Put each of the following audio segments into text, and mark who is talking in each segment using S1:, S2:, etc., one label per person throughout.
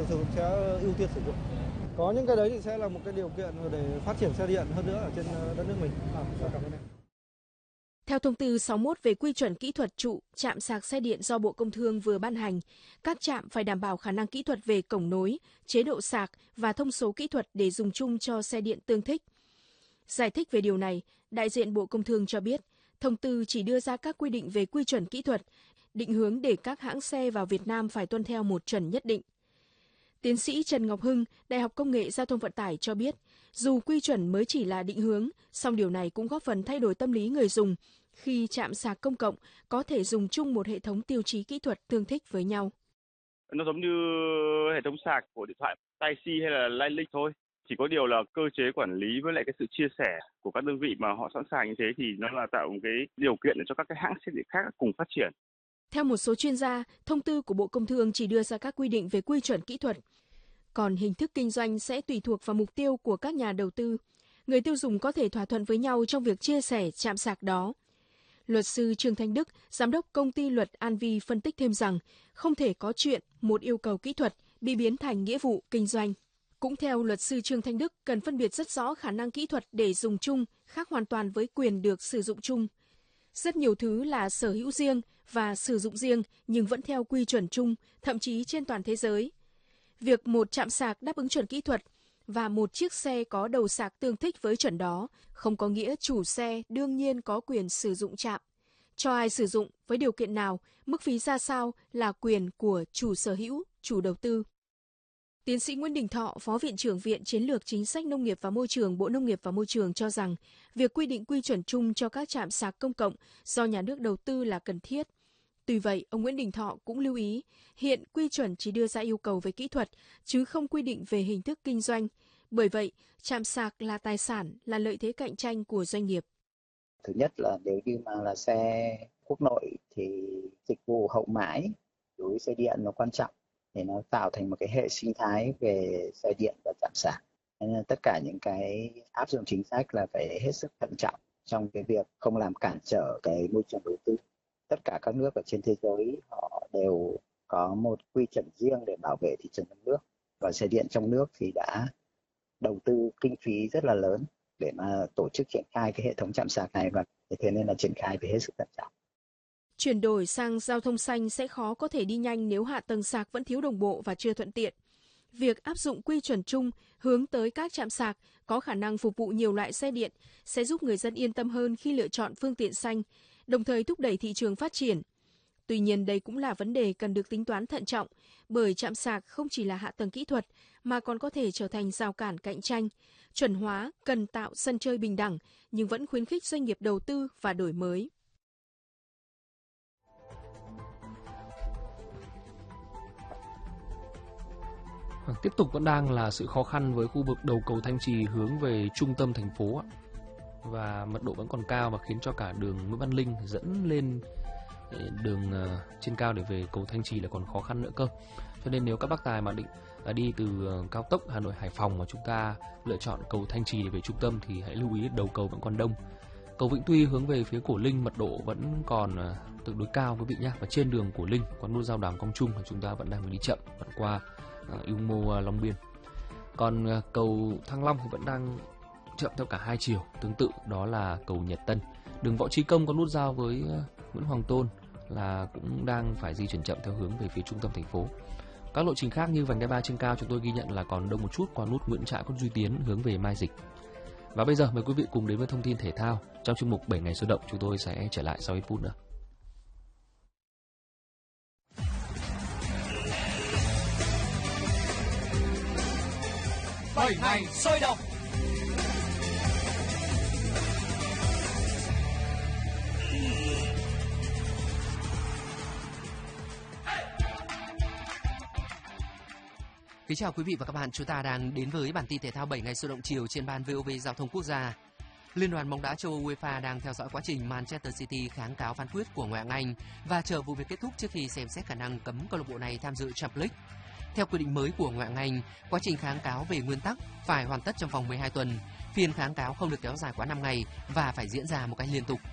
S1: sẽ ưu tiên sử dụng. Có những cái đấy thì sẽ là một cái điều kiện để phát triển xe điện hơn nữa ở trên đất nước mình.
S2: Theo thông tư 61 về quy chuẩn kỹ thuật trụ, trạm sạc xe điện do Bộ Công Thương vừa ban hành, các trạm phải đảm bảo khả năng kỹ thuật về cổng nối, chế độ sạc và thông số kỹ thuật để dùng chung cho xe điện tương thích. Giải thích về điều này, đại diện Bộ Công Thương cho biết, thông tư chỉ đưa ra các quy định về quy chuẩn kỹ thuật, định hướng để các hãng xe vào Việt Nam phải tuân theo một chuẩn nhất định. Tiến sĩ Trần Ngọc Hưng, Đại học Công nghệ Giao thông Vận tải cho biết, dù quy chuẩn mới chỉ là định hướng, song điều này cũng góp phần thay đổi tâm lý người dùng khi trạm sạc công cộng có thể dùng chung một hệ thống tiêu chí kỹ thuật tương thích với nhau.
S3: Nó giống như hệ thống sạc của điện thoại Type-C hay là Lightning thôi. Chỉ có điều là cơ chế quản lý với lại cái sự chia sẻ của các đơn vị mà họ sẵn sàng như thế thì nó là tạo một cái điều kiện để cho các cái hãng xe điện khác cùng phát triển.
S2: Theo một số chuyên gia, thông tư của Bộ Công Thương chỉ đưa ra các quy định về quy chuẩn kỹ thuật. Còn hình thức kinh doanh sẽ tùy thuộc vào mục tiêu của các nhà đầu tư. Người tiêu dùng có thể thỏa thuận với nhau trong việc chia sẻ trạm sạc đó. Luật sư Trương Thanh Đức, giám đốc công ty luật An Vi phân tích thêm rằng không thể có chuyện một yêu cầu kỹ thuật bị biến thành nghĩa vụ kinh doanh. Cũng theo luật sư Trương Thanh Đức, cần phân biệt rất rõ khả năng kỹ thuật để dùng chung khác hoàn toàn với quyền được sử dụng chung. Rất nhiều thứ là sở hữu riêng và sử dụng riêng nhưng vẫn theo quy chuẩn chung, thậm chí trên toàn thế giới. Việc một trạm sạc đáp ứng chuẩn kỹ thuật và một chiếc xe có đầu sạc tương thích với chuẩn đó không có nghĩa chủ xe đương nhiên có quyền sử dụng trạm. Cho ai sử dụng, với điều kiện nào, mức phí ra sao là quyền của chủ sở hữu, chủ đầu tư. Tiến sĩ Nguyễn Đình Thọ, Phó Viện trưởng Viện Chiến lược Chính sách Nông nghiệp và Môi trường, Bộ Nông nghiệp và Môi trường cho rằng việc quy định quy chuẩn chung cho các trạm sạc công cộng do nhà nước đầu tư là cần thiết. Tuy vậy, ông Nguyễn Đình Thọ cũng lưu ý, hiện quy chuẩn chỉ đưa ra yêu cầu về kỹ thuật, chứ không quy định về hình thức kinh doanh. Bởi vậy, trạm sạc là tài sản, là lợi thế cạnh tranh của doanh nghiệp.
S4: Thứ nhất là nếu như mà là xe quốc nội thì dịch vụ hậu mãi đối với xe điện nó quan trọng để nó tạo thành một cái hệ sinh thái về xe điện và trạm sạc. Nên tất cả những cái áp dụng chính sách là phải hết sức thận trọng trong cái việc không làm cản trở cái môi trường đầu tư. Tất cả các nước ở trên thế giới họ đều có một quy chuẩn riêng để bảo vệ thị trường trong nước. Và xe điện trong nước thì đã đầu tư kinh phí rất là lớn để mà tổ chức triển khai cái hệ thống trạm sạc này, và thế nên là triển khai phải hết sức thận trọng.
S2: Chuyển đổi sang giao thông xanh sẽ khó có thể đi nhanh nếu hạ tầng sạc vẫn thiếu đồng bộ và chưa thuận tiện. Việc áp dụng quy chuẩn chung hướng tới các trạm sạc có khả năng phục vụ nhiều loại xe điện sẽ giúp người dân yên tâm hơn khi lựa chọn phương tiện xanh, đồng thời thúc đẩy thị trường phát triển. Tuy nhiên, đây cũng là vấn đề cần được tính toán thận trọng, bởi trạm sạc không chỉ là hạ tầng kỹ thuật mà còn có thể trở thành rào cản cạnh tranh. Chuẩn hóa cần tạo sân chơi bình đẳng nhưng vẫn khuyến khích doanh nghiệp đầu tư và đổi mới.
S5: Tiếp tục vẫn đang là sự khó khăn với khu vực đầu cầu Thanh Trì hướng về trung tâm thành phố, và mật độ vẫn còn cao và khiến cho cả đường Nguyễn Văn Linh dẫn lên đường trên cao để về cầu Thanh Trì lại còn khó khăn nữa cơ. Cho nên nếu các bác tài mà định đi từ cao tốc Hà Nội Hải Phòng mà chúng ta lựa chọn cầu Thanh Trì để về trung tâm thì hãy lưu ý đầu cầu vẫn còn đông. Cầu Vĩnh Tuy hướng về phía Cổ Linh mật độ vẫn còn tương đối cao quý vị nhé, và trên đường Cổ Linh có nút giao Đàm Quang Trung mà chúng ta vẫn đang phải đi chậm, vẫn qua Yêu Mô Long Biên. Còn cầu Thăng Long thì vẫn đang chậm theo cả hai chiều, tương tự đó là cầu Nhật Tân. Đường Võ Trí Công có nút giao với Nguyễn Hoàng Tôn là cũng đang phải di chuyển chậm theo hướng về phía trung tâm thành phố. Các lộ trình khác như vành đai 3 trên cao chúng tôi ghi nhận là còn đông một chút qua nút Nguyễn Trãi, Quận Duy Tiến hướng về Mai Dịch. Và bây giờ mời quý vị cùng đến với thông tin thể thao. Trong chuyên mục 7 ngày sôi động chúng tôi sẽ trở lại sau ít phút nữa.
S6: 7 ngày sôi động. Kính chào quý vị và các bạn, chúng ta đang đến với bản tin thể thao 7 ngày sôi động chiều trên ban VOV Giao thông Quốc gia. Liên đoàn bóng đá châu Âu UEFA đang theo dõi quá trình Manchester City kháng cáo phán quyết của Ngoại hạng Anh và chờ vụ việc kết thúc trước khi xem xét khả năng cấm câu lạc bộ này tham dự Champions League. Theo quy định mới của Ngoại hạng Anh, quá trình kháng cáo về nguyên tắc phải hoàn tất trong vòng 12 tuần, phiên kháng cáo không được kéo dài quá 5 ngày và phải diễn ra một cách liên tục.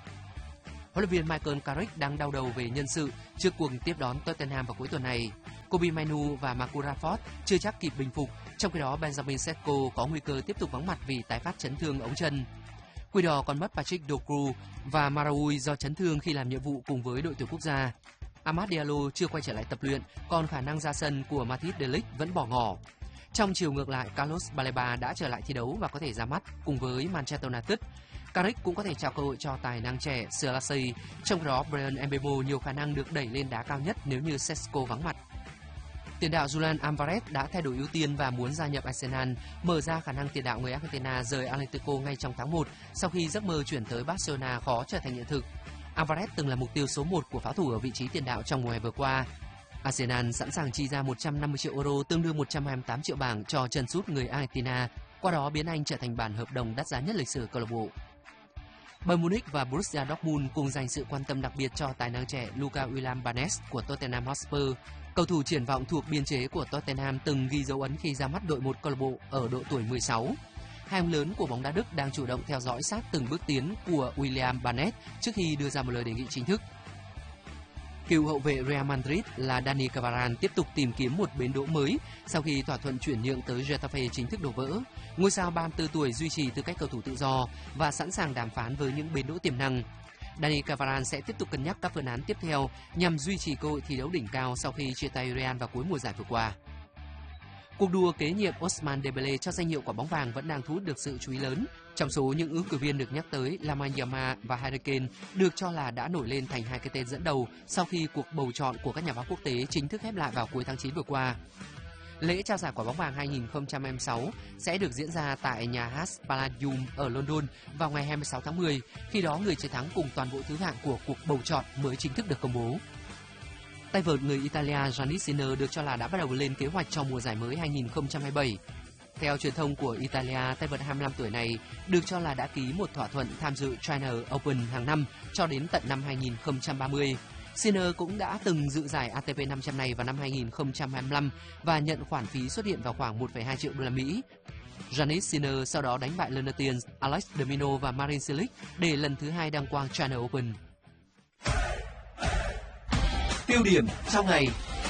S6: Huấn luyện viên Michael Carrick đang đau đầu về nhân sự trước cuộc tiếp đón Tottenham vào cuối tuần này. Kobe Mainu và Marcus Rashford chưa chắc kịp bình phục, trong khi đó Benjamin Sesko có nguy cơ tiếp tục vắng mặt vì tái phát chấn thương ống chân. Quỷ đỏ còn mất Patrick Dorgu và Maraui do chấn thương khi làm nhiệm vụ cùng với đội tuyển quốc gia. Amad Diallo chưa quay trở lại tập luyện, còn khả năng ra sân của Matthijs de Ligt vẫn bỏ ngỏ. Trong chiều ngược lại, Carlos Baleba đã trở lại thi đấu và có thể ra mắt cùng với Manchester United. Carrick cũng có thể trao cơ hội cho tài năng trẻ Selassie, trong đó Bryan Mbeumo nhiều khả năng được đẩy lên đá cao nhất nếu như Sesko vắng mặt. Tiền đạo Julian Alvarez đã thay đổi ưu tiên và muốn gia nhập Arsenal, mở ra khả năng tiền đạo người Argentina rời Atletico ngay trong tháng 1 sau khi giấc mơ chuyển tới Barcelona khó trở thành hiện thực. Alvarez từng là mục tiêu số 1 của pháo thủ ở vị trí tiền đạo trong mùa hè vừa qua. Arsenal sẵn sàng chi ra 150 triệu euro tương đương 128 triệu bảng cho chân sút người Argentina, qua đó biến anh trở thành bản hợp đồng đắt giá nhất lịch sử câu lạc bộ. Bayern Munich và Borussia Dortmund cùng dành sự quan tâm đặc biệt cho tài năng trẻ Luka William Barnes của Tottenham Hotspur. Cầu thủ triển vọng thuộc biên chế của Tottenham từng ghi dấu ấn khi ra mắt đội một câu lạc bộ ở độ tuổi 16. Hai ông lớn của bóng đá Đức đang chủ động theo dõi sát từng bước tiến của William Barnes trước khi đưa ra một lời đề nghị chính thức. Cựu hậu vệ Real Madrid là Dani Carvajal tiếp tục tìm kiếm một bến đỗ mới sau khi thỏa thuận chuyển nhượng tới Getafe chính thức đổ vỡ. Ngôi sao 34 tuổi duy trì tư cách cầu thủ tự do và sẵn sàng đàm phán với những bến đỗ tiềm năng. Dani Carvajal sẽ tiếp tục cân nhắc các phương án tiếp theo nhằm duy trì cơ hội thi đấu đỉnh cao sau khi chia tay Real vào cuối mùa giải vừa qua. Cuộc đua kế nhiệm Ousmane Dembélé cho danh hiệu quả bóng vàng vẫn đang thu hút được sự chú ý lớn. Trong số những ứng cử viên được nhắc tới, Lamine Yamal và Harry Kane được cho là đã nổi lên thành hai cái tên dẫn đầu sau khi cuộc bầu chọn của các nhà báo quốc tế chính thức khép lại vào cuối tháng 9 vừa qua. Lễ trao giải quả bóng vàng 2026 sẽ được diễn ra tại nhà hát Palladium ở London vào ngày 26 tháng 10, khi đó người chiến thắng cùng toàn bộ thứ hạng của cuộc bầu chọn mới chính thức được công bố. Tay vợt người Italia Jannik Sinner được cho là đã bắt đầu lên kế hoạch cho mùa giải mới 2027. Theo truyền thông của Italia, tay vợt 25 tuổi này được cho là đã ký một thỏa thuận tham dự China Open hàng năm cho đến tận năm 2030. Sinner cũng đã từng dự giải ATP 500 này vào năm 2025 và nhận khoản phí xuất hiện vào khoảng 1,2 triệu đô la Mỹ. Jannik Sinner sau đó đánh bại Lennart Thiens, Alex de Minaur và Marin Cilic để lần thứ hai đăng quang China Open. Tiêu điểm trong ngày.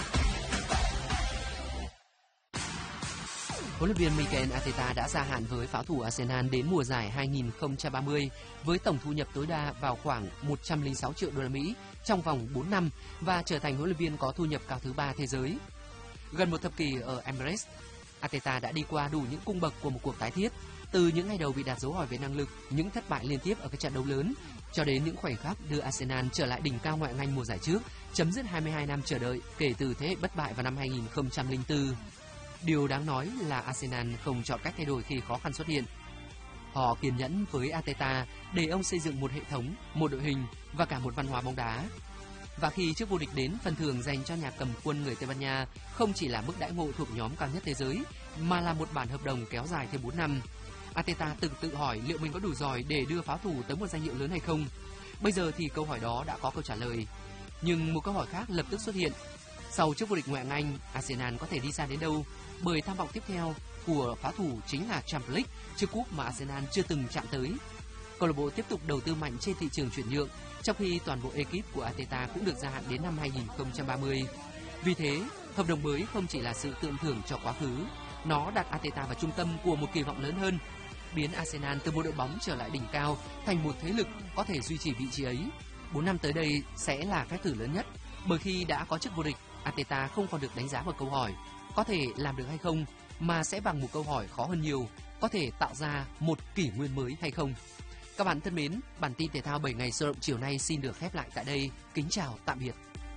S6: Huấn luyện viên Mikel Arteta đã gia hạn với pháo thủ Arsenal đến mùa giải 2030 với tổng thu nhập tối đa vào khoảng 106 triệu đô la Mỹ trong vòng 4 năm và trở thành huấn luyện viên có thu nhập cao thứ 3 thế giới. Gần một thập kỷ ở Emirates, Arteta đã đi qua đủ những cung bậc của một cuộc tái thiết, từ những ngày đầu bị đặt dấu hỏi về năng lực, những thất bại liên tiếp ở các trận đấu lớn, cho đến những khoảnh khắc đưa Arsenal trở lại đỉnh cao ngoại hạng Anh mùa giải trước, chấm dứt 22 năm chờ đợi kể từ thế hệ bất bại vào năm 2004. Điều đáng nói là Arsenal không chọn cách thay đổi khi khó khăn xuất hiện. Họ kiên nhẫn với Arteta để ông xây dựng một hệ thống, một đội hình và cả một văn hóa bóng đá. Và khi chức vô địch đến, phần thưởng dành cho nhà cầm quân người Tây Ban Nha không chỉ là mức đãi ngộ thuộc nhóm cao nhất thế giới, mà là một bản hợp đồng kéo dài thêm 4 năm. Arteta từng tự hỏi liệu mình có đủ giỏi để đưa pháo thủ tới một danh hiệu lớn hay không. Bây giờ thì câu hỏi đó đã có câu trả lời. Nhưng một câu hỏi khác lập tức xuất hiện. Sau chức vô địch ngoại hạng Anh, Arsenal có thể đi xa đến đâu? Bởi tham vọng tiếp theo của pháo thủ chính là Champions League, chiếc cúp mà Arsenal chưa từng chạm tới. Câu lạc bộ tiếp tục đầu tư mạnh trên thị trường chuyển nhượng, trong khi toàn bộ ekip của Arteta cũng được gia hạn đến năm 2030. Vì thế, hợp đồng mới không chỉ là sự tượng thưởng cho quá khứ, nó đặt Arteta vào trung tâm của một kỳ vọng lớn hơn, biến Arsenal từ một đội bóng trở lại đỉnh cao thành một thế lực có thể duy trì vị trí ấy. 4 năm tới đây sẽ là phép thử lớn nhất, bởi khi đã có chức vô địch, Arteta không còn được đánh giá vào câu hỏi có thể làm được hay không, mà sẽ bằng một câu hỏi khó hơn nhiều, có thể tạo ra một kỷ nguyên mới hay không. Các bạn thân mến, bản tin thể thao 7 ngày sôi động chiều nay xin được khép lại tại đây. Kính chào, tạm biệt.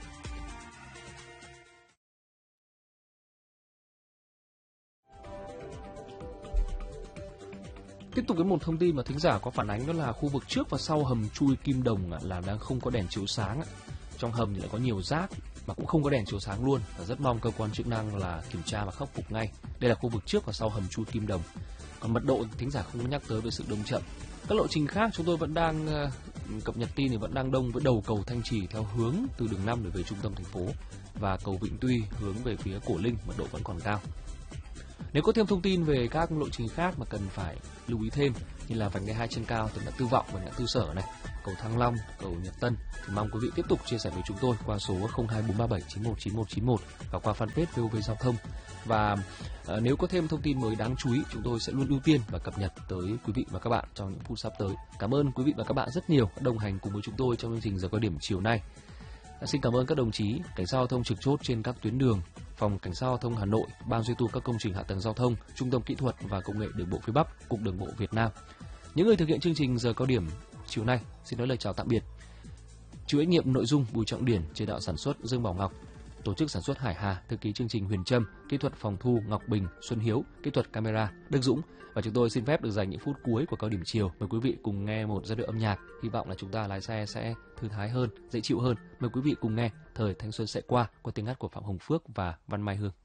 S5: Tiếp tục với một thông tin mà thính giả có phản ánh, đó là khu vực trước và sau hầm chui Kim Đồng là đang không có đèn chiếu sáng. Trong hầm thì lại có nhiều rác mà cũng không có đèn chiếu sáng luôn, và rất mong cơ quan chức năng là kiểm tra và khắc phục ngay. Đây là khu vực trước và sau hầm chui Kim Đồng. Còn mật độ thính giả không có nhắc tới về sự đông chậm. Các lộ trình khác chúng tôi vẫn đang cập nhật tin thì vẫn đang đông, với đầu cầu Thanh Trì theo hướng từ đường 5 để về trung tâm thành phố và cầu Vĩnh Tuy hướng về phía Cổ Linh mật độ vẫn còn cao. Nếu có thêm thông tin về các lộ trình khác mà cần phải lưu ý thêm, như là vành đai 2 trên cao từ ngã tư Vọng và ngã tư Sở này, cầu Thăng Long, cầu Nhật Tân thì mong quý vị tiếp tục chia sẻ với chúng tôi qua số 02437 919191 và qua fanpage VOV Giao thông. Và nếu có thêm thông tin mới đáng chú ý, chúng tôi sẽ luôn ưu tiên và cập nhật tới quý vị và các bạn trong những phút sắp tới. Cảm ơn quý vị và các bạn rất nhiều đã đồng hành cùng với chúng tôi trong chương trình Giờ Cao Điểm chiều nay. Xin cảm ơn các đồng chí cảnh sát giao thông trực chốt trên các tuyến đường, Phòng Cảnh sát giao thông Hà Nội, Ban duy tu các công trình hạ tầng giao thông, Trung tâm Kỹ thuật và Công nghệ Đường bộ phía Bắc, Cục Đường bộ Việt Nam. Những người thực hiện chương trình Giờ Cao Điểm chiều nay xin nói lời chào tạm biệt. Chịu trách nhiệm nội dung Bùi Trọng Điển, chỉ đạo sản xuất Dương Bảo Ngọc, tổ chức sản xuất Hải Hà, thư ký chương trình Huyền Trâm, kỹ thuật phòng thu Ngọc Bình, Xuân Hiếu, kỹ thuật camera Đức Dũng. Và chúng tôi xin phép được dành những phút cuối của Cao Điểm chiều. Mời quý vị cùng nghe một giai điệu âm nhạc. Hy vọng là chúng ta lái xe sẽ thư thái hơn, dễ chịu hơn. Mời quý vị cùng nghe Thời Thanh Xuân Sẽ Qua qua tiếng hát của Phạm Hồng Phước và Văn Mai Hương.